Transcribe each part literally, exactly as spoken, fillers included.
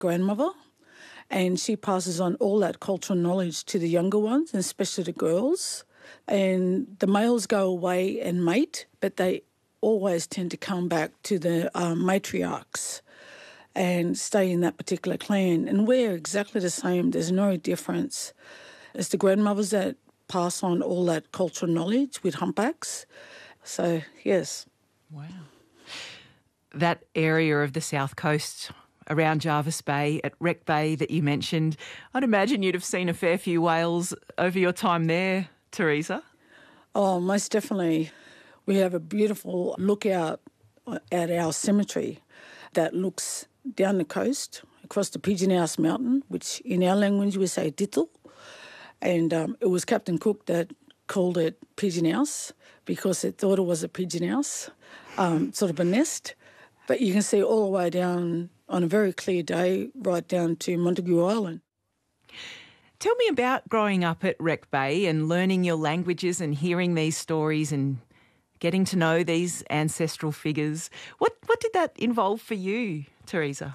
grandmother, and she passes on all that cultural knowledge to the younger ones, and especially the girls. And the males go away and mate, but they always tend to come back to the um, matriarchs and stay in that particular clan. And we're exactly the same. There's no difference. It's the grandmothers that pass on all that cultural knowledge with humpbacks. So, yes. Wow. That area of the south coast around Jervis Bay, at Wreck Bay that you mentioned, I'd imagine you'd have seen a fair few whales over your time there, Teresa. Oh, most definitely. We have a beautiful lookout at our cemetery that looks down the coast across the Pigeon House Mountain, which in our language we say Dittle. And um, it was Captain Cook that called it Pigeon House because it thought it was a pigeon house, um, sort of a nest. But you can see all the way down on a very clear day, right down to Montague Island. Tell me about growing up at Wreck Bay and learning your languages and hearing these stories and getting to know these ancestral figures. What what did that involve for you, Teresa?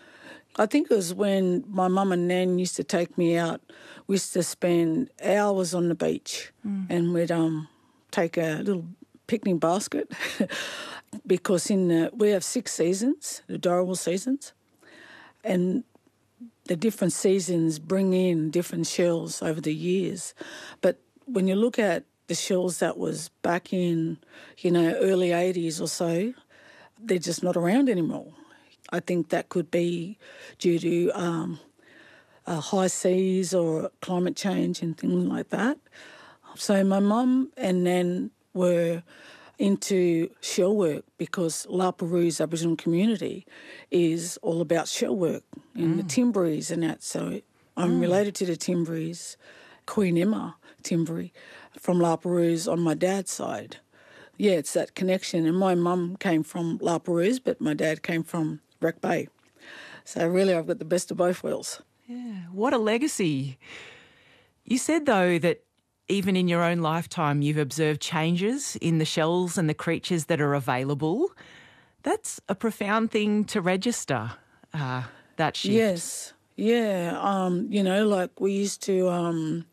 I think it was when my mum and nan used to take me out. We used to spend hours on the beach mm. and we'd um, take a little picnic basket because in the, we have six seasons, the Darawal seasons, and the different seasons bring in different shells over the years. But when you look at the shells that was back in, you know, early eighties or so, they're just not around anymore. I think that could be due to um, uh, high seas or climate change and things like that. So my mum and nan were into shell work because La Perouse's Aboriginal community is all about shell work and mm. the Timberies and that. So I'm mm. related to the Timberies, Queen Emma Timbery from La Perouse on my dad's side. Yeah, it's that connection. And my mum came from La Perouse, but my dad came from Wreck Bay. So really I've got the best of both worlds. Yeah, what a legacy. You said, though, that even in your own lifetime you've observed changes in the shells and the creatures that are available. That's a profound thing to register, uh, that shift. Yes, yeah. Um, you know, like we used to um,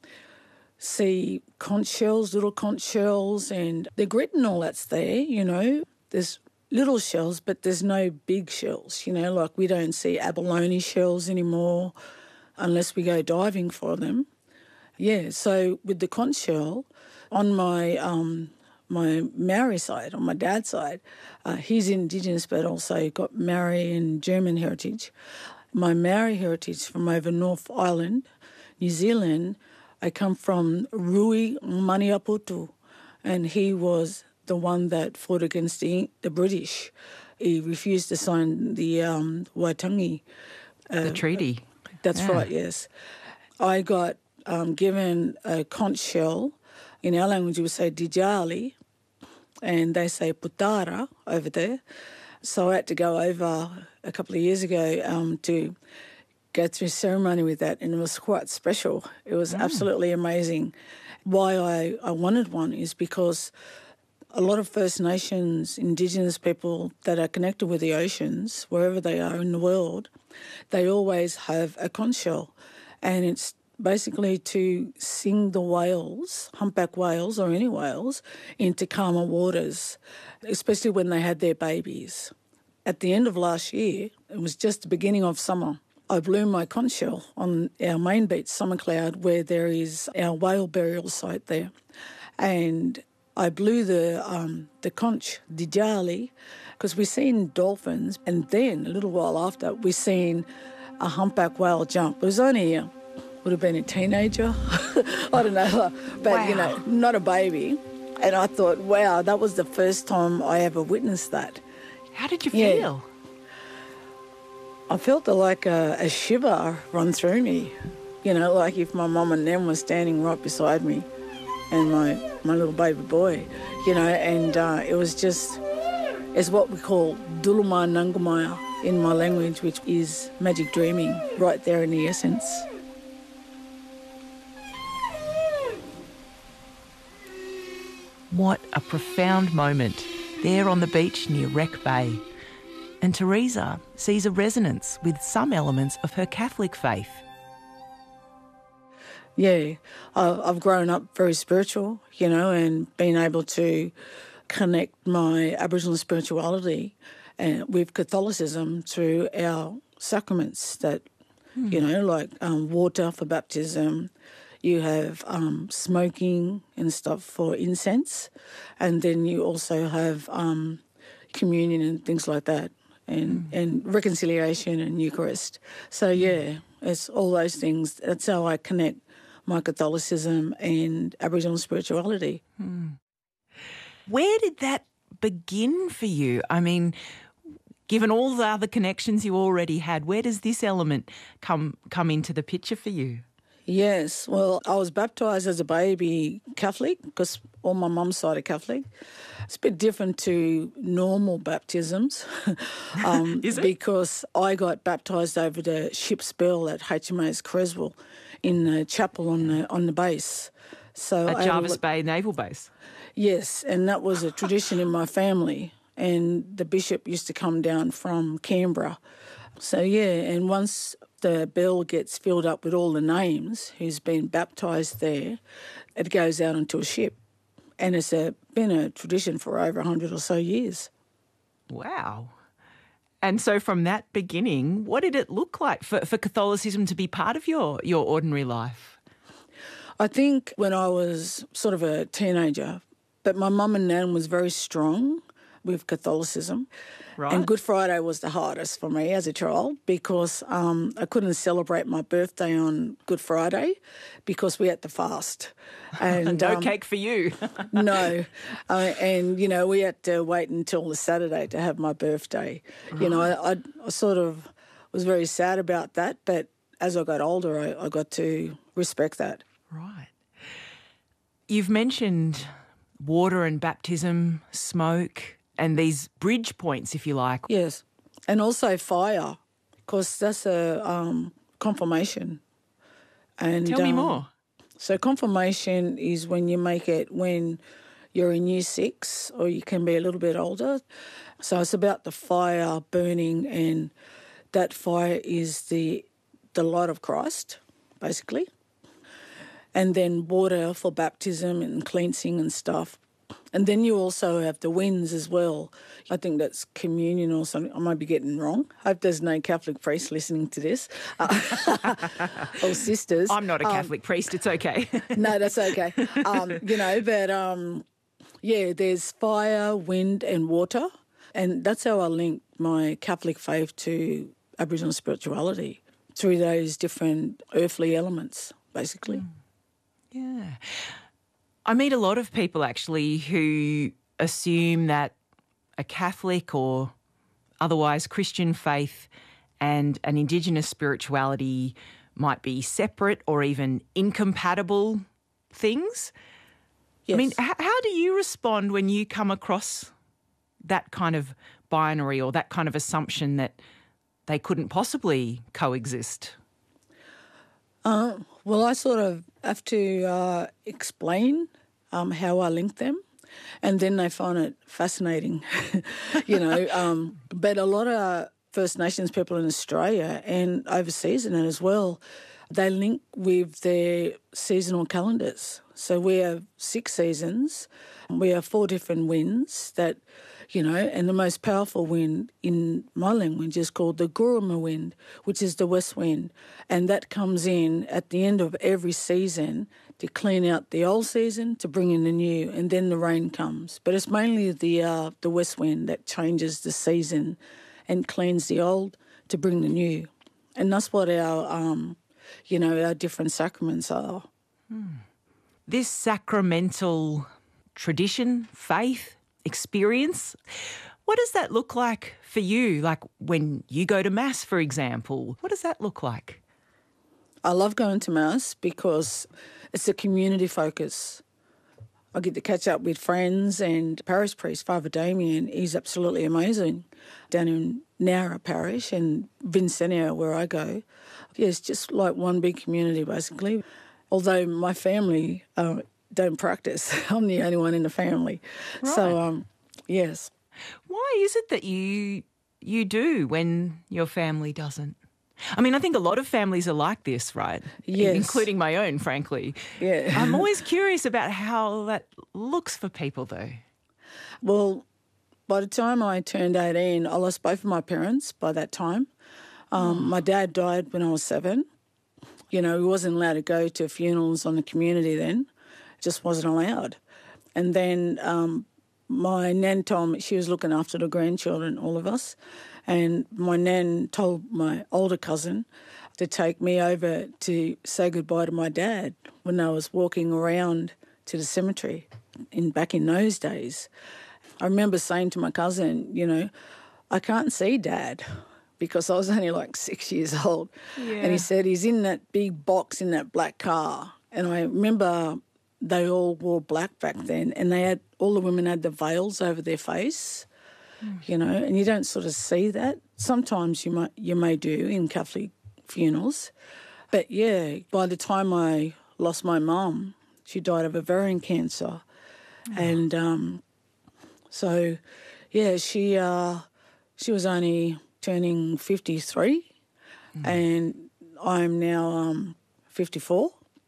see conch shells, little conch shells, and the grit and all that's there, you know. There's little shells, but there's no big shells, you know, like we don't see abalone shells anymore unless we go diving for them. Yeah, so with the conch shell, on my um, my Maori side, on my dad's side, uh, he's Indigenous but also got Maori and German heritage. My Maori heritage from over North Island, New Zealand, I come from Rui Maniapoto, and he was the one that fought against the, the British. He refused to sign the um, Waitangi. Uh, the treaty. That's yeah. right, yes. I got um, given a conch shell. In our language, we would say dijali, and they say putara over there. So I had to go over a couple of years ago um, to go through ceremony with that, and it was quite special. It was mm. absolutely amazing. Why I, I wanted one is because a lot of First Nations, Indigenous people that are connected with the oceans, wherever they are in the world, they always have a conch shell, and it's basically to sing the whales, humpback whales or any whales, into calmer waters, especially when they had their babies. At the end of last year, it was just the beginning of summer, I blew my conch shell on our main beach, Summer Cloud, where there is our whale burial site there. And I blew the um, the conch, dijali, because we seen dolphins, and then a little while after we seen a humpback whale jump. It was only a would have been a teenager. I don't know, but, wow. you know, not a baby. And I thought, wow, that was the first time I ever witnessed that. How did you yeah. feel? I felt like a, a shiver run through me, you know, like if my mum and them were standing right beside me and my, my little baby boy, you know, and uh, it was just, it's what we call duluma nangamaya in my language, which is magic dreaming, right there in the essence. What a profound moment there on the beach near Wreck Bay. And Teresa sees a resonance with some elements of her Catholic faith. Yeah, I- I've grown up very spiritual, you know, and been able to connect my Aboriginal spirituality and with Catholicism through our sacraments that, mm. you know, like um, water for baptism, you have um, smoking and stuff for incense, and then you also have um, communion and things like that, and, mm. and reconciliation and Eucharist. So, yeah, it's all those things. That's how I connect my Catholicism and Aboriginal spirituality. Mm. Where did that begin for you? I mean, given all the other connections you already had, where does this element come come into the picture for you? Yes, well, I was baptised as a baby Catholic because all my mum's side are Catholic. It's a bit different to normal baptisms um, Is it? Because I got baptised over the ship's bell at H M A S Creswell in the chapel on the on the base. So At I Jarvis a, Bay Naval Base? Yes, and that was a tradition in my family, and the bishop used to come down from Canberra. So, yeah, and once the bell gets filled up with all the names who's been baptised there, it goes out onto a ship. And it's a, been a tradition for over one hundred or so years. Wow. And so from that beginning, what did it look like for, for Catholicism to be part of your, your ordinary life? I think when I was sort of a teenager, but my mum and nan was very strong with Catholicism. Right. And Good Friday was the hardest for me as a child because um, I couldn't celebrate my birthday on Good Friday because we had to fast. And no um, cake for you. No. Uh, and, you know, we had to wait until the Saturday to have my birthday. Right. You know, I, I, I sort of was very sad about that, but as I got older, I, I got to respect that. Right. You've mentioned water and baptism, smoke, and these bridge points, if you like. Yes, and also fire, because that's a um, confirmation. And Tell me um, more. So confirmation is when you make it when you're in year six or you can be a little bit older. So it's about the fire burning, and that fire is the the light of Christ, basically. And then water for baptism and cleansing and stuff. And then you also have the winds as well. I think that's communion or something. I might be getting wrong. I hope there's no Catholic priest listening to this. Uh, or sisters. I'm not a Catholic um, priest. It's okay. No, that's okay. Um, you know, but um, yeah, there's fire, wind and water. And that's how I link my Catholic faith to Aboriginal spirituality, through those different earthly elements, basically. Mm. Yeah. I meet a lot of people actually who assume that a Catholic or otherwise Christian faith and an Indigenous spirituality might be separate or even incompatible things. Yes. I mean, h- how do you respond when you come across that kind of binary or that kind of assumption that they couldn't possibly coexist? Uh, well, I sort of have to uh, explain um, how I link them, and then they find it fascinating, you know. Um, but a lot of First Nations people in Australia and overseas in it as well, they link with their seasonal calendars. So we have six seasons. We have four different winds that, you know, and the most powerful wind in my language is called the Guruma wind, which is the west wind. And that comes in at the end of every season to clean out the old season, to bring in the new, and then the rain comes. But it's mainly the uh, the west wind that changes the season and cleans the old to bring the new. And that's what our, um, you know, our different sacraments are. Hmm. This sacramental tradition, faith, experience, what does that look like for you? Like when you go to Mass, for example, what does that look like? I love going to Mass because it's a community focus. I get to catch up with friends, and parish priest, Father Damien, he's absolutely amazing down in Nowra Parish and Vincennia, where I go. Yeah, it's just like one big community, basically. Although my family uh, don't practice. I'm the only one in the family. Right. So, um, yes. Why is it that you you do when your family doesn't. I mean, I think a lot of families are like this, right? Yes. Including my own, frankly. Yeah. I'm always curious about how that looks for people, though. Well, by the time I turned eighteen, I lost both of my parents by that time. Um, oh. My dad died when I was seven. You know, he wasn't allowed to go to funerals on the community then. Just wasn't allowed. And then um, my nan told me she was looking after the grandchildren, all of us, and my nan told my older cousin to take me over to say goodbye to my dad when I was walking around to the cemetery in back in those days. I remember saying to my cousin, you know, I can't see Dad because I was only like six years old. Yeah. And he said he's in that big box in that black car. And I remember they all wore black back then, and they had all the women had the veils over their face, mm. you know, and you don't sort of see that. Sometimes you might you may do in Catholic funerals. But yeah, by the time I lost my mum, she died of ovarian cancer. Oh. And um, so, yeah, she uh, she was only turning fifty-three, mm. and I'm now um, fifty-four.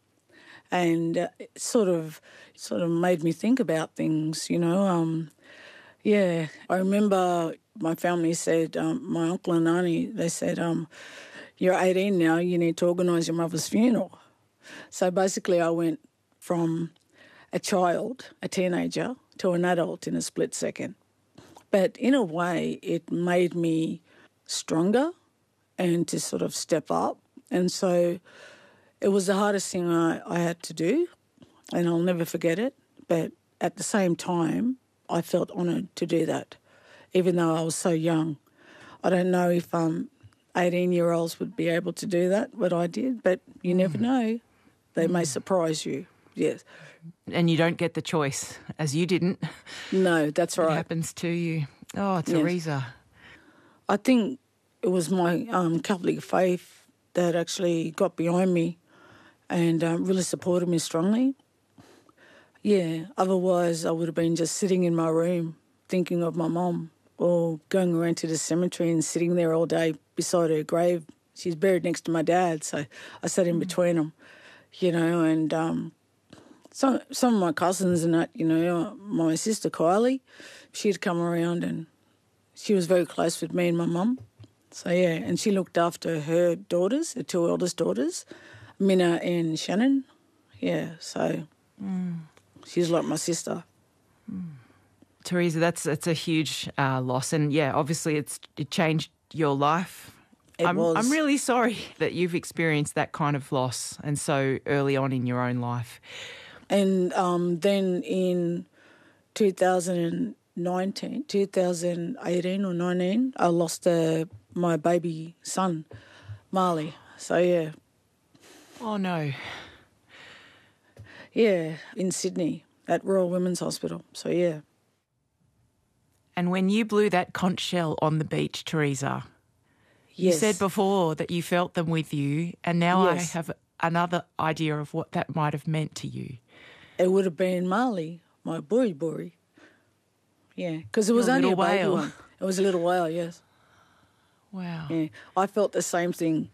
And uh, it sort of sort of made me think about things, you know. Um, yeah, I remember my family said, um, my uncle and auntie, they said, um, you're eighteen now, you need to organise your mother's funeral. So basically I went from a child, a teenager, to an adult in a split second. But in a way, it made me stronger and to sort of step up. And so it was the hardest thing I, I had to do, and I'll never forget it. But at the same time, I felt honoured to do that, even though I was so young. I don't know if um, eighteen-year-olds would be able to do that, what I did, but you mm. never know. They mm. may surprise you, yes. And you don't get the choice, as you didn't. No, that's right. It happens to you. Oh, Teresa. Yes. I think it was my um, Catholic faith that actually got behind me and um, really supported me strongly. Yeah, otherwise I would have been just sitting in my room thinking of my mum, or going around to the cemetery and sitting there all day beside her grave. She's buried next to my dad, so I sat in between them, you know, and um, some, some of my cousins and that, you know, my sister Kylie, she'd come around and she was very close with me and my mum. So, yeah, and she looked after her daughters, her two eldest daughters, Minna and Shannon. Yeah, so mm. she's like my sister. Mm. Teresa, that's that's a huge uh, loss, and yeah, obviously it's it changed your life. It I'm, was. I'm really sorry that you've experienced that kind of loss, and so early on in your own life. And um, then in two thousand nineteen, two thousand eighteen or nineteen, I lost uh, my baby son, Marley. So yeah. Oh no. Yeah, in Sydney at Royal Women's Hospital. So yeah. And when you blew that conch shell on the beach, Teresa, yes. you said before that you felt them with you, and now yes. I have another idea of what that might have meant to you. It would have been Marley, my buri buri. Yeah, because it was Your only a baby whale. one. It was a little whale, yes. Wow. Yeah, I felt the same thing.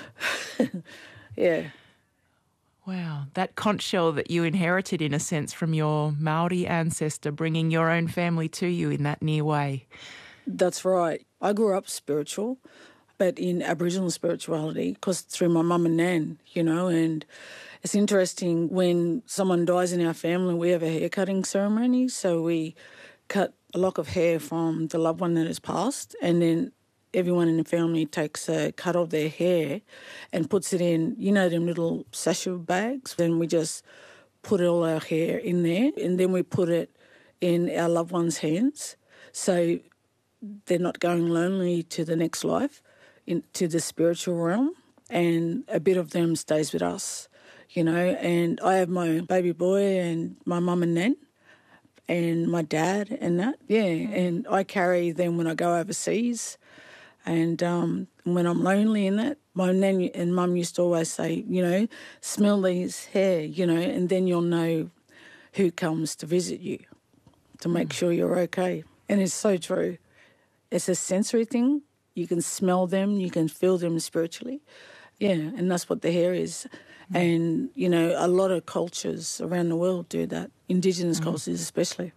Yeah. Wow, that conch shell that you inherited in a sense from your Maori ancestor, bringing your own family to you in that near way. That's right. I grew up spiritual, but in Aboriginal spirituality, because through my mum and nan, you know, and it's interesting when someone dies in our family, we have a hair cutting ceremony, so we cut a lock of hair from the loved one that has passed, and then everyone in the family takes a cut of their hair and puts it in, you know, them little sachet bags. Then we just put all our hair in there, and then we put it in our loved ones' hands, so they're not going lonely to the next life, into the spiritual realm, and a bit of them stays with us, you know. And I have my baby boy and my mum and nan and my dad and that, yeah, and I carry them when I go overseas. And um, when I'm lonely in that, my nan and mum used to always say, you know, smell these hair, you know, and then you'll know who comes to visit you to make mm. sure you're okay. And it's so true. It's a sensory thing. You can smell them, you can feel them spiritually. Yeah, and that's what the hair is. Mm. And, you know, a lot of cultures around the world do that, Indigenous mm. cultures especially.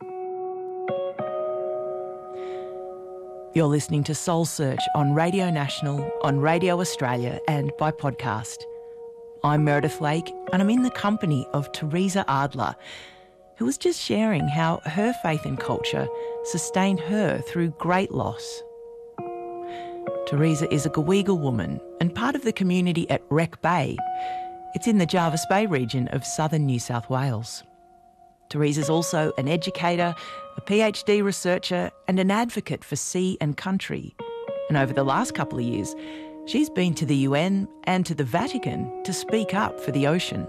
You're listening to Soul Search on Radio National, on Radio Australia and by podcast. I'm Meredith Lake and I'm in the company of Teresa Adler, who was just sharing how her faith and culture sustained her through great loss. Teresa is a Gaweagal woman and part of the community at Wreck Bay. It's in the Jervis Bay region of southern New South Wales. Teresa's also an educator, a PhD researcher and an advocate for sea and country. And over the last couple of years, she's been to the U N and to the Vatican to speak up for the ocean.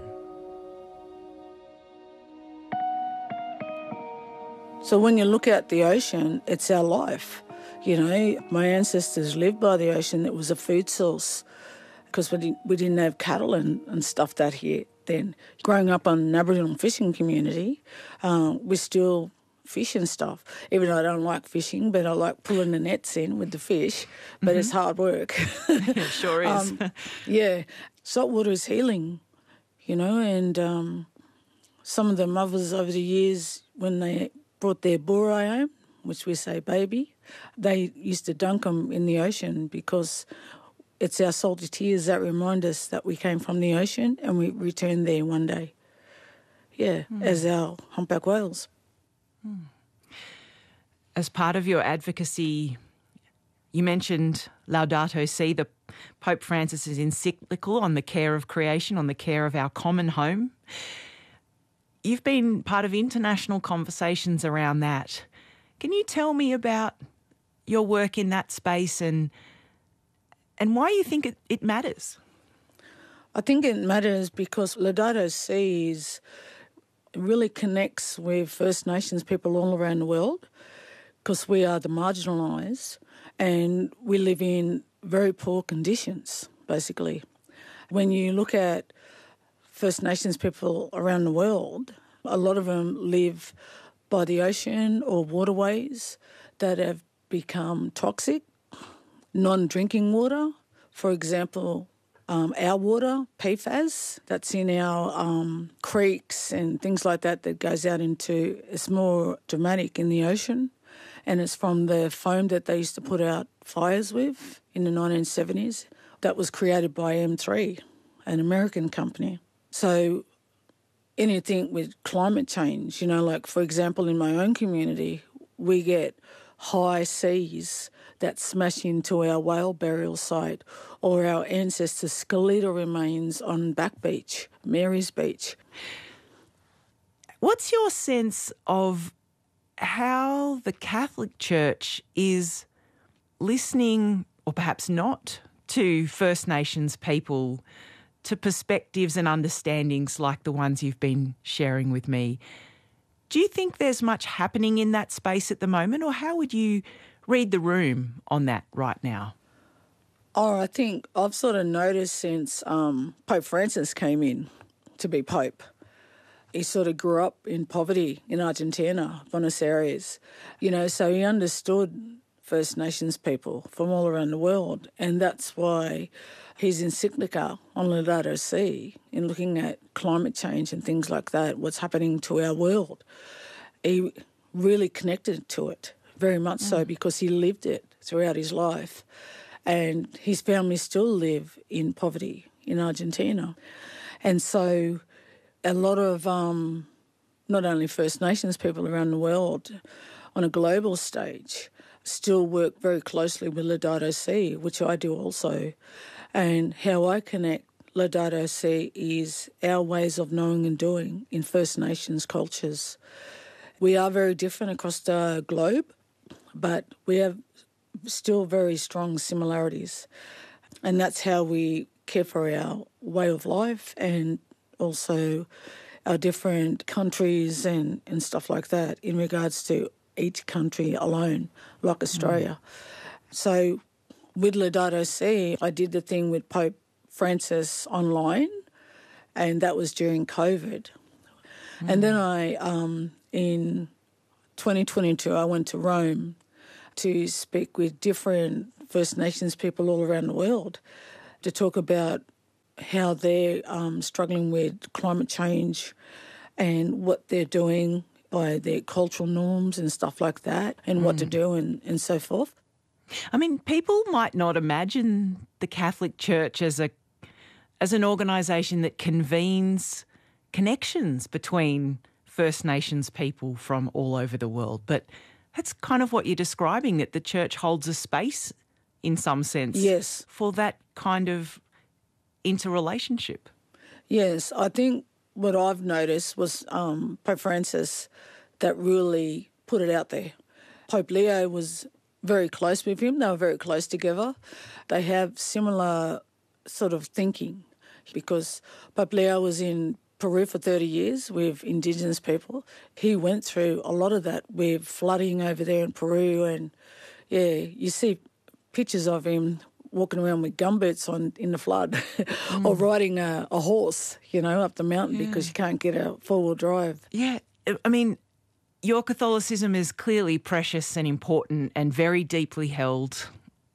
So when you look at the ocean, it's our life. You know, my ancestors lived by the ocean. It was a food source because we didn't, we didn't have cattle and, and stuff that here then. Growing up on an Aboriginal fishing community, um, we still fish and stuff. Even though I don't like fishing, but I like pulling the nets in with the fish, but mm-hmm. it's hard work. It sure is. um, yeah. Saltwater is healing, you know, and um, some of the mothers over the years, when they brought their burai home, which we say baby, they used to dunk them in the ocean because it's our salty tears that remind us that we came from the ocean and we returned there one day. Yeah, mm. as our humpback whales. Mm. As part of your advocacy, you mentioned Laudato Si, the Pope Francis's encyclical on the care of creation, on the care of our common home. You've been part of international conversations around that. Can you tell me about your work in that space and and why you think it, it matters? I think it matters because Laudato Si is, really connects with First Nations people all around the world because we are the marginalised and we live in very poor conditions, basically. When you look at First Nations people around the world, a lot of them live by the ocean or waterways that have become toxic, non-drinking water. For example, um, our water, P F A S, that's in our um, creeks and things like that that goes out into, it's more dramatic in the ocean, and it's from the foam that they used to put out fires with in the nineteen seventies. That was created by M three, an American company. So anything with climate change, you know, like, for example, in my own community, we get high seas that smash into our whale burial site or our ancestors' skeletal remains on Back Beach, Mary's Beach. What's your sense of how the Catholic Church is listening, or perhaps not, to First Nations people, to perspectives and understandings like the ones you've been sharing with me? Do you think there's much happening in that space at the moment, or how would you read the room on that right now? Oh, I think I've sort of noticed since um, Pope Francis came in to be Pope. He sort of grew up in poverty in Argentina, Buenos Aires, you know, so he understood First Nations people from all around the world, and that's why his encyclica on Laudato Si, in looking at climate change and things like that, what's happening to our world, he really connected to it, very much mm. so, because he lived it throughout his life. And his family still live in poverty in Argentina. And so a lot of um, not only First Nations people around the world on a global stage still work very closely with Laudato Si, which I do also. And how I connect Laudato Si is our ways of knowing and doing in First Nations cultures. We are very different across the globe, but we have still very strong similarities. And that's how we care for our way of life and also our different countries and, and stuff like that in regards to each country alone, like Australia. Mm. So with Laudato Si, I did the thing with Pope Francis online, and that was during COVID. Mm. And then I, um, in twenty twenty-two, I went to Rome, to speak with different First Nations people all around the world to talk about how they're um, struggling with climate change and what they're doing by their cultural norms and stuff like that, and mm. what to do and, and so forth. I mean, people might not imagine the Catholic Church as a as an organisation that convenes connections between First Nations people from all over the world, but that's kind of what you're describing, that the Church holds a space in some sense yes. for that kind of interrelationship. Yes, I think what I've noticed was um, Pope Francis that really put it out there. Pope Leo was very close with him. They were very close together. They have similar sort of thinking because Pope Leo was in Peru for thirty years with Indigenous people. He went through a lot of that with flooding over there in Peru, and yeah, you see pictures of him walking around with gumboots on in the flood mm. or riding a, a horse, you know, up the mountain yeah. because you can't get a four-wheel drive. Yeah, I mean, your Catholicism is clearly precious and important and very deeply held.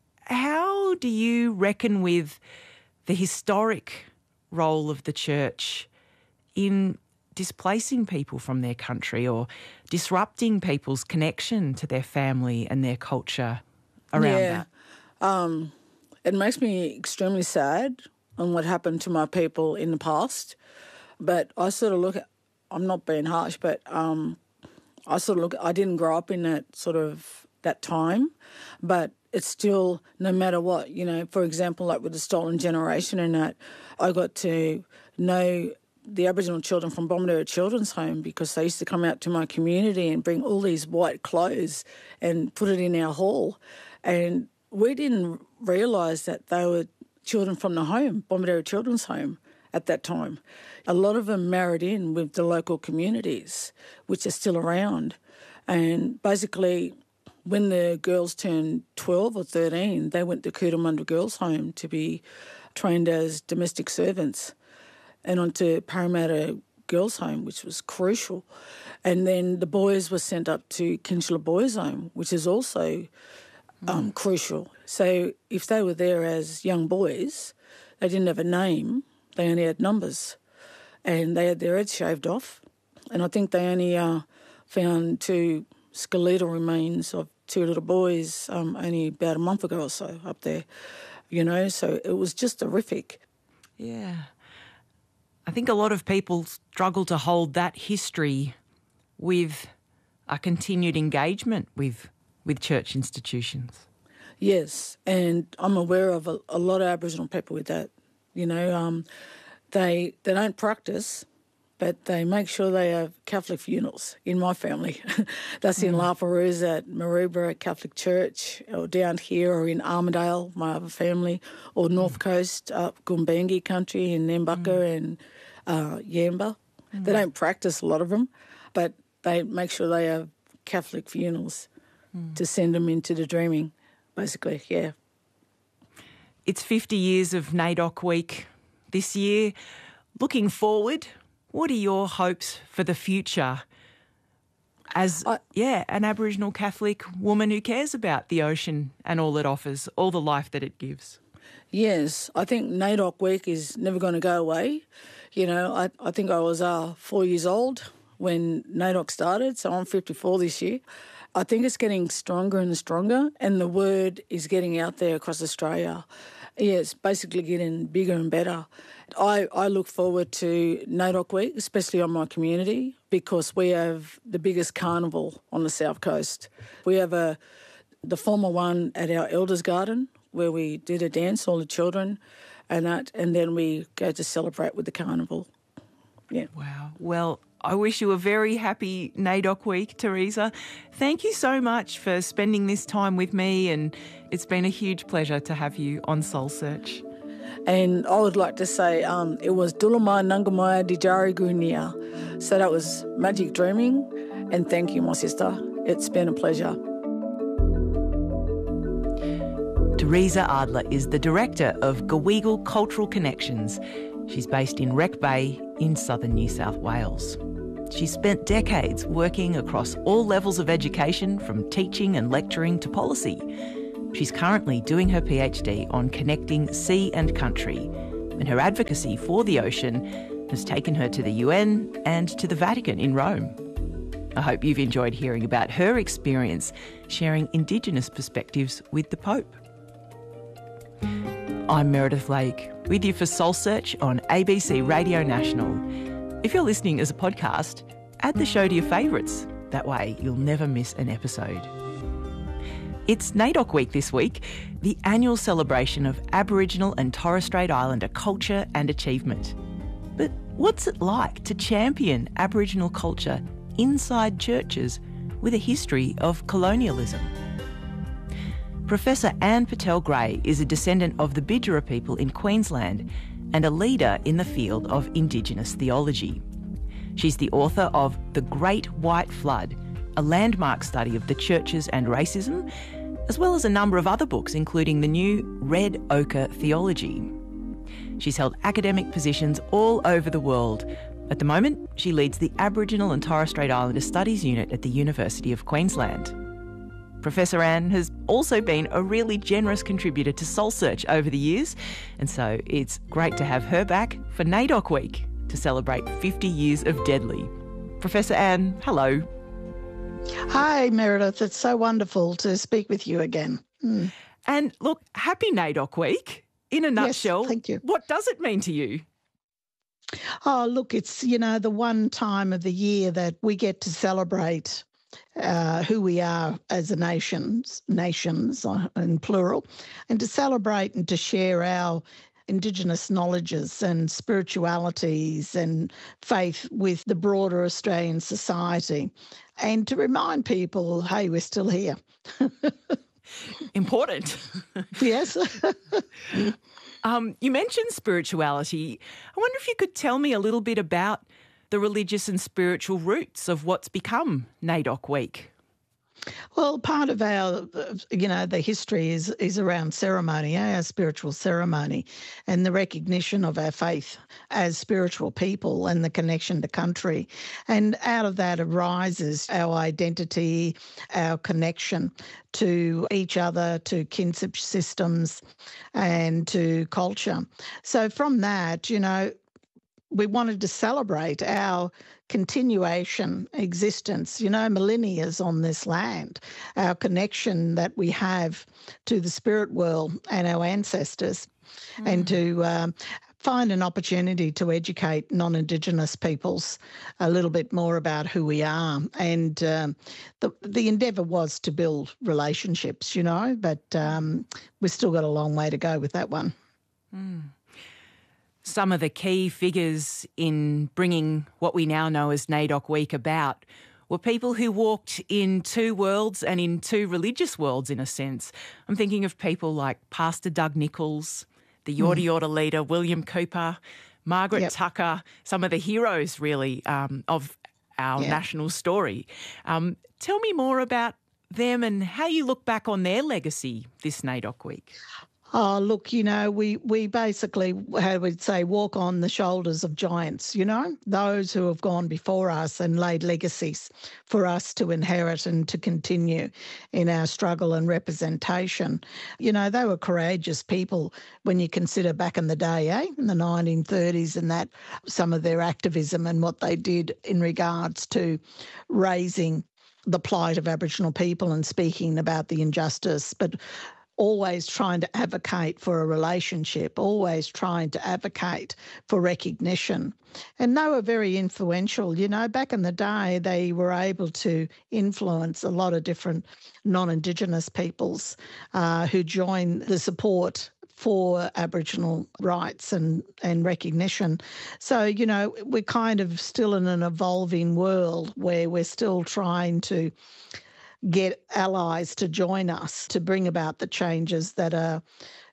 How do you reckon with the historic role of the Church in displacing people from their country or disrupting people's connection to their family and their culture around yeah. that? Um, it makes me extremely sad on what happened to my people in the past. But I sort of look at, I'm not being harsh, but um, I sort of look, I didn't grow up in that sort of, that time, but it's still, no matter what, you know, for example, like with the Stolen Generation and that, I got to know the Aboriginal children from Bomaderra Children's Home because they used to come out to my community and bring all these white clothes and put it in our hall. And we didn't realise that they were children from the home, Bomaderra Children's Home, at that time. A lot of them married in with the local communities, which are still around. And basically, when the girls turned twelve or thirteen, they went to Cootamundra Girls' Home to be trained as domestic servants and onto Parramatta Girls' Home, which was crucial. And then the boys were sent up to Kinchela Boys' Home, which is also um, mm. crucial. So if they were there as young boys, they didn't have a name, they only had numbers. And they had their heads shaved off. And I think they only uh, found two skeletal remains of two little boys um, only about a month ago or so up there, you know, so it was just horrific. Yeah. I think a lot of people struggle to hold that history with a continued engagement with with church institutions. Yes, and I'm aware of a, a lot of Aboriginal people with that. You know, um, they they don't practice, but they make sure they have Catholic funerals in my family. That's in mm. La Perouse at Maroubra Catholic Church, or down here, or in Armidale, my other family, or North mm. Coast, up Gumbaynggirr country in Nambucca mm. and uh, Yamba. Mm. They don't practice, a lot of them, but they make sure they have Catholic funerals mm. to send them into the dreaming, basically, yeah. It's fifty years of NAIDOC Week this year. Looking forward, what are your hopes for the future as, I, yeah, an Aboriginal Catholic woman who cares about the ocean and all it offers, all the life that it gives? Yes, I think NAIDOC Week is never going to go away. You know, I, I think I was uh, four years old when NAIDOC started, so I'm fifty-four this year. I think it's getting stronger and stronger, and the word is getting out there across Australia. Yeah, it's basically getting bigger and better. I, I look forward to NAIDOC Week, especially on my community, because we have the biggest carnival on the South Coast. We have a the former one at our Elders Garden, where we did a dance, all the children, and that, and then we go to celebrate with the carnival. Yeah. Wow. Well, I wish you a very happy NAIDOC Week, Teresa. Thank you so much for spending this time with me, and it's been a huge pleasure to have you on Soul Search. And I would like to say um, it was Dulamai Nangamaya Dijari Gunia. So that was Magic Dreaming, and thank you, my sister. It's been a pleasure. Teresa Adler is the director of Gweagal Cultural Connections. She's based in Wreck Bay in southern New South Wales. She's spent decades working across all levels of education, from teaching and lecturing to policy. She's currently doing her PhD on connecting sea and country, and her advocacy for the ocean has taken her to the U N and to the Vatican in Rome. I hope you've enjoyed hearing about her experience sharing Indigenous perspectives with the Pope. I'm Meredith Lake, with you for Soul Search on A B C Radio National. If you're listening as a podcast, add the show to your favourites. That way you'll never miss an episode. It's NAIDOC Week this week, the annual celebration of Aboriginal and Torres Strait Islander culture and achievement. But what's it like to champion Aboriginal culture inside churches with a history of colonialism? Professor Anne Patel-Gray is a descendant of the Bidjara people in Queensland and a leader in the field of Indigenous theology. She's the author of The Great White Flood, a landmark study of the churches and racism, as well as a number of other books, including the new Red Ochre Theology. She's held academic positions all over the world. At the moment, she leads the Aboriginal and Torres Strait Islander Studies Unit at the University of Queensland. Professor Anne has also been a really generous contributor to Soul Search over the years, and so it's great to have her back for NAIDOC Week to celebrate fifty years of Deadly. Professor Anne, hello. Hi, Meredith. It's so wonderful to speak with you again. Mm. And look, happy NAIDOC Week. In a nutshell, yes, thank you. What does it mean to you? Oh, look, it's, you know, the one time of the year that we get to celebrate uh, who we are as a nation, nations in plural, and to celebrate and to share our Indigenous knowledges and spiritualities and faith with the broader Australian society, and to remind people, hey, we're still here. Important. Yes. um, you mentioned spirituality. I wonder if you could tell me a little bit about the religious and spiritual roots of what's become NAIDOC Week. Well, part of our, you know, the history is is around ceremony, our spiritual ceremony, and the recognition of our faith as spiritual people and the connection to country. And out of that arises our identity, our connection to each other, to kinship systems and to culture. So from that, you know, we wanted to celebrate our continuation, existence, you know, millennia on this land, our connection that we have to the spirit world and our ancestors, mm. and to um, find an opportunity to educate non-Indigenous peoples a little bit more about who we are. And um, the, the endeavour was to build relationships, you know, but um, we've still got a long way to go with that one. Mm. Some of the key figures in bringing what we now know as NAIDOC Week about were people who walked in two worlds and in two religious worlds, in a sense. I'm thinking of people like Pastor Doug Nichols, the Yorta Yorta mm. leader William Cooper, Margaret yep. Tucker, some of the heroes, really, um, of our yeah. national story. Um, tell me more about them and how you look back on their legacy this NAIDOC Week. Oh, look, you know, we, we basically, how we'd say, walk on the shoulders of giants, you know, those who have gone before us and laid legacies for us to inherit and to continue in our struggle and representation. You know, they were courageous people when you consider back in the day, eh, in the nineteen thirties, and that some of their activism and what they did in regards to raising the plight of Aboriginal people and speaking about the injustice, but always trying to advocate for a relationship, always trying to advocate for recognition. And they were very influential. You know, back in the day, they were able to influence a lot of different non-Indigenous peoples uh, who joined the support for Aboriginal rights and, and recognition. So, you know, we're kind of still in an evolving world where we're still trying to get allies to join us to bring about the changes that are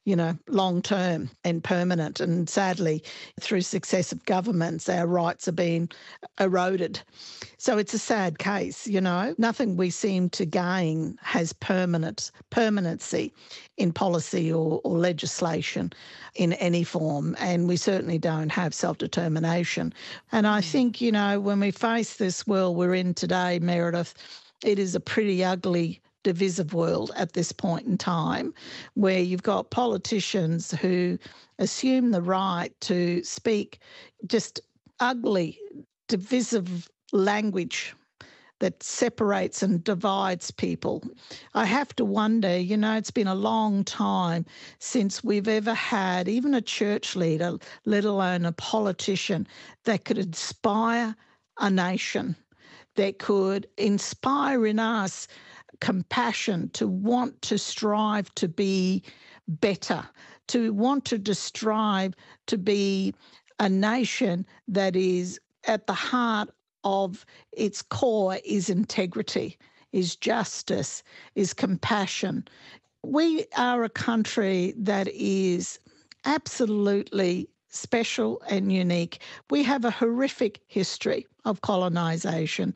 you know, long term and permanent. And sadly, through successive governments, our rights are being eroded. So it's a sad case, you know. Nothing we seem to gain has permanent permanency in policy or, or legislation in any form. And we certainly don't have self-determination. And I think, you know, when we face this world we're in today, Meredith, it is a pretty ugly, divisive world at this point in time, where you've got politicians who assume the right to speak just ugly, divisive language that separates and divides people. I have to wonder, you know, it's been a long time since we've ever had even a church leader, let alone a politician, that could inspire a nation, that could inspire in us compassion, to want to strive to be better, to want to strive to be a nation that is at the heart of its core is integrity, is justice, is compassion. We are a country that is absolutely special and unique. We have a horrific history of colonisation.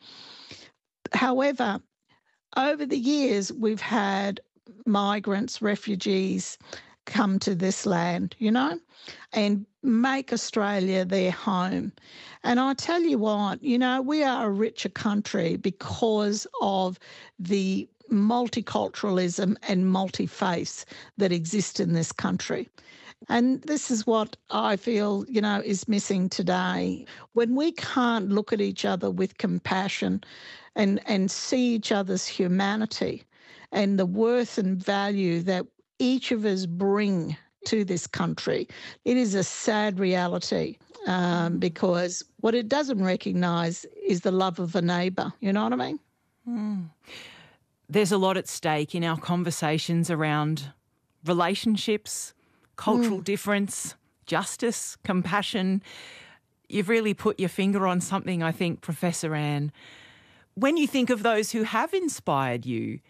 However, over the years, we've had migrants, refugees come to this land, you know, and make Australia their home. And I tell you what, you know, we are a richer country because of the multiculturalism and multi-faiths that exist in this country. And this is what I feel, you know, is missing today. When we can't look at each other with compassion and, and see each other's humanity and the worth and value that each of us bring to this country, it is a sad reality, um, because what it doesn't recognise is the love of a neighbour. You know what I mean? Mm. There's a lot at stake in our conversations around relationships, cultural mm. difference, justice, compassion. You've really put your finger on something, I think, Professor Anne. When you think of those who have inspired you,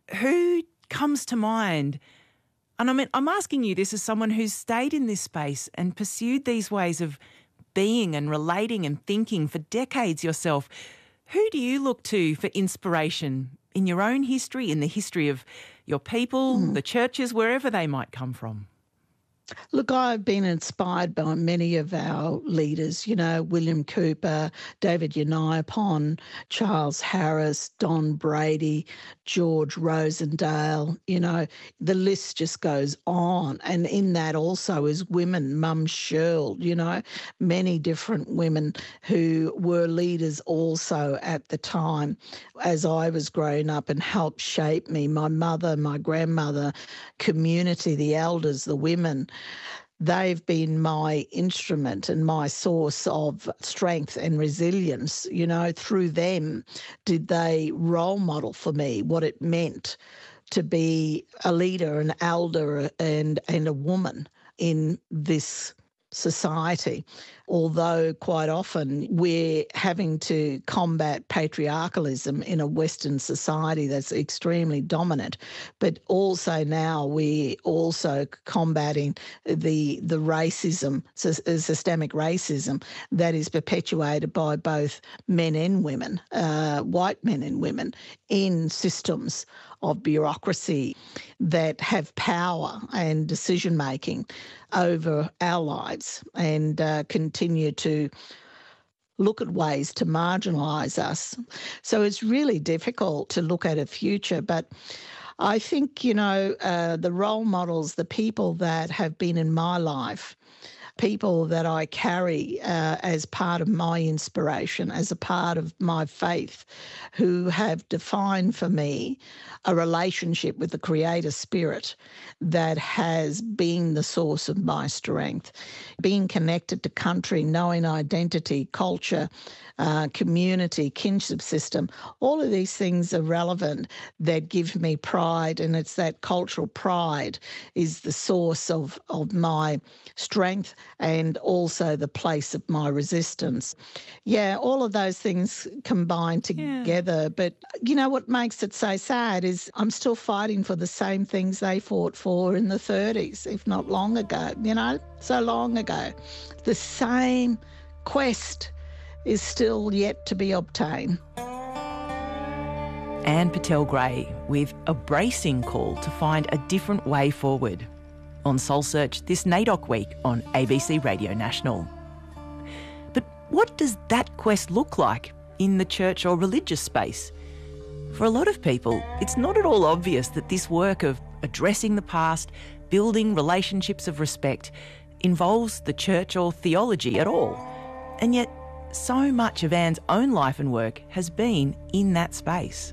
who comes to mind? And I mean, I'm asking you this as someone who's stayed in this space and pursued these ways of being and relating and thinking for decades yourself. Who do you look to for inspiration in your own history, in the history of your people, mm. the churches, wherever they might come from? Look, I've been inspired by many of our leaders, you know, William Cooper, David Yaniapon, Charles Harris, Don Brady, George Rosendale, you know, the list just goes on. And in that also is women, Mum Shirl, you know, many different women who were leaders also at the time as I was growing up and helped shape me. My mother, my grandmother, community, the elders, the women. They've been my instrument and my source of strength and resilience. You know, through them did they role model for me what it meant to be a leader, an elder and, and a woman in this society. Although quite often we're having to combat patriarchalism in a Western society that's extremely dominant, but also now we're also combating the the racism, systemic racism that is perpetuated by both men and women, uh, white men and women, in systems of bureaucracy that have power and decision-making over our lives and uh, continue to look at ways to marginalise us. So it's really difficult to look at a future, but I think, you know, uh, the role models, the people that have been in my life, people that I carry uh, as part of my inspiration, as a part of my faith, who have defined for me a relationship with the Creator Spirit that has been the source of my strength. Being connected to country, knowing identity, culture, uh, community, kinship system, all of these things are relevant that give me pride, and it's that cultural pride is the source of, of my strength and also the place of my resistance. Yeah, all of those things combine together. Yeah. But you know what makes it so sad is I'm still fighting for the same things they fought for in the thirties, if not long ago, you know, so long ago. The same quest is still yet to be obtained. Anne Patel-Gray with a bracing call to find a different way forward on Soul Search this NAIDOC week on A B C Radio National. But what does that quest look like in the church or religious space? For a lot of people, it's not at all obvious that this work of addressing the past, building relationships of respect, involves the church or theology at all. And yet, so much of Anne's own life and work has been in that space.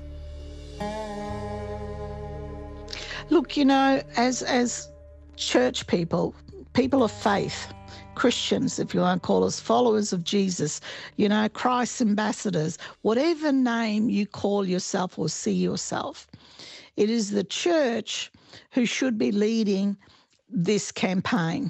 Look, you know, as as church people, people of faith, Christians, if you want to call us, followers of Jesus, you know, Christ's ambassadors, whatever name you call yourself or see yourself, it is the church who should be leading this campaign.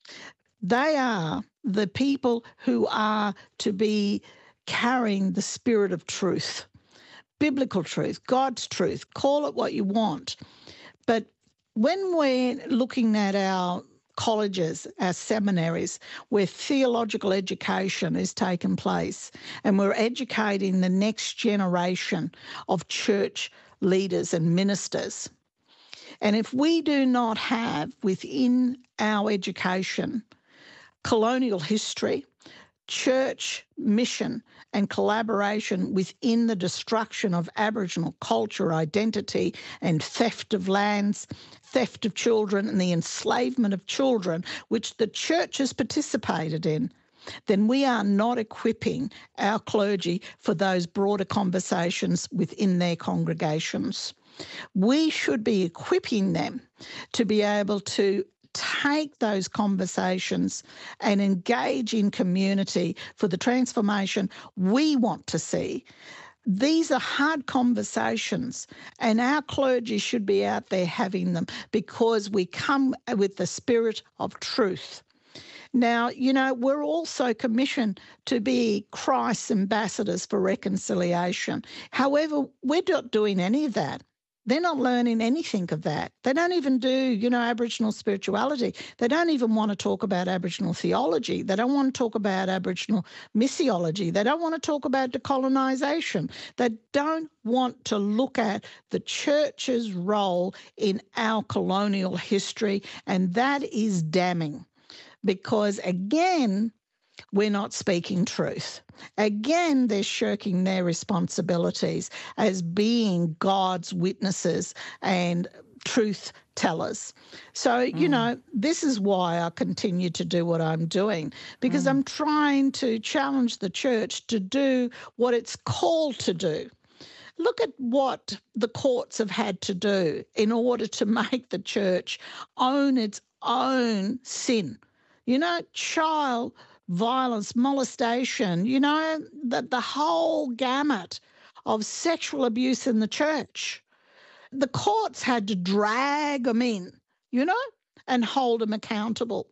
They are the people who are to be carrying the spirit of truth, biblical truth, God's truth, call it what you want. But when we're looking at our colleges, our seminaries, where theological education is taking place, and we're educating the next generation of church leaders and ministers, and if we do not have within our education colonial history, church mission and collaboration within the destruction of Aboriginal culture, identity and theft of lands, theft of children and the enslavement of children, which the church has participated in, then we are not equipping our clergy for those broader conversations within their congregations. We should be equipping them to be able to take those conversations and engage in community for the transformation we want to see. These are hard conversations, and our clergy should be out there having them because we come with the spirit of truth. Now, you know, we're also commissioned to be Christ's ambassadors for reconciliation. However, we're not doing any of that. They're not learning anything of that. They don't even do, you know, Aboriginal spirituality. They don't even want to talk about Aboriginal theology. They don't want to talk about Aboriginal missiology. They don't want to talk about decolonisation. They don't want to look at the church's role in our colonial history, and that is damning because, again, we're not speaking truth. Again, they're shirking their responsibilities as being God's witnesses and truth tellers. So, you mm. know, this is why I continue to do what I'm doing, because mm. I'm trying to challenge the church to do what it's called to do. Look at what the courts have had to do in order to make the church own its own sin. You know, child violence, molestation, you know, the, the whole gamut of sexual abuse in the church. The courts had to drag them in, you know, and hold them accountable.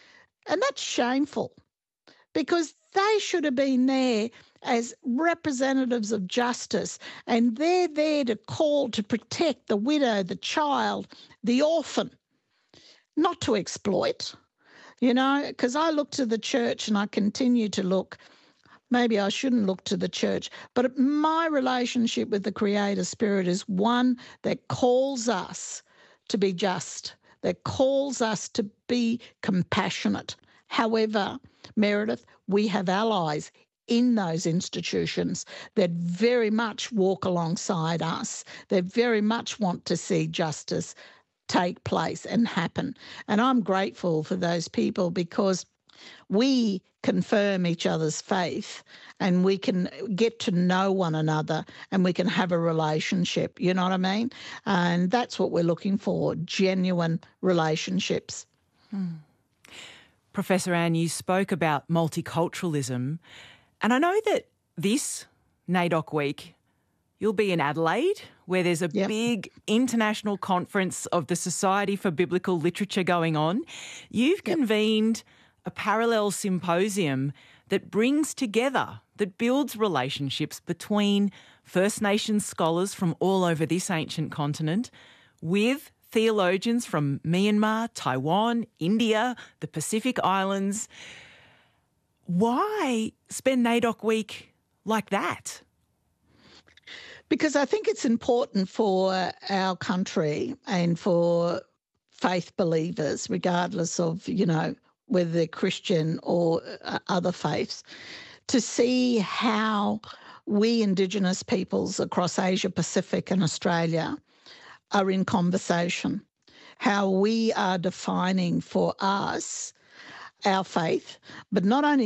And that's shameful because they should have been there as representatives of justice, and they're there to call to protect the widow, the child, the orphan, not to exploit. You know, because I look to the church and I continue to look. Maybe I shouldn't look to the church, but my relationship with the Creator Spirit is one that calls us to be just, that calls us to be compassionate. However, Meredith, we have allies in those institutions that very much walk alongside us. They very much want to see justice take place and happen. And I'm grateful for those people because we confirm each other's faith and we can get to know one another and we can have a relationship, you know what I mean? And that's what we're looking for, genuine relationships. Hmm. Professor Anne, you spoke about multiculturalism, and I know that this NAIDOC week you'll be in Adelaide, where there's a yep. big international conference of the Society for Biblical Literature going on. You've yep. convened a parallel symposium that brings together, that builds relationships between First Nations scholars from all over this ancient continent with theologians from Myanmar, Taiwan, India, the Pacific Islands. Why spend NAIDOC Week like that? Because I think it's important for our country and for faith believers, regardless of, you know, whether they're Christian or uh, other faiths, to see how we Indigenous peoples across Asia Pacific and Australia are in conversation, how we are defining for us our faith, but not only